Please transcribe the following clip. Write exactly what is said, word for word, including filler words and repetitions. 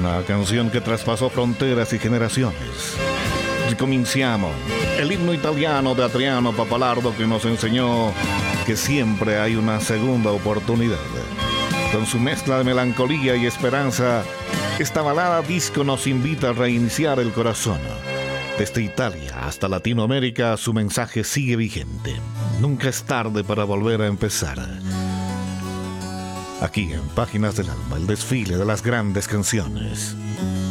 una canción que traspasó fronteras y generaciones. Ricominciamo, el himno italiano de Adriano Pappalardo, que nos enseñó que siempre hay una segunda oportunidad. Con su mezcla de melancolía y esperanza, esta balada disco nos invita a reiniciar el corazón. Desde Italia hasta Latinoamérica, su mensaje sigue vigente. Nunca es tarde para volver a empezar. Aquí en Páginas del Alma, el desfile de las grandes canciones.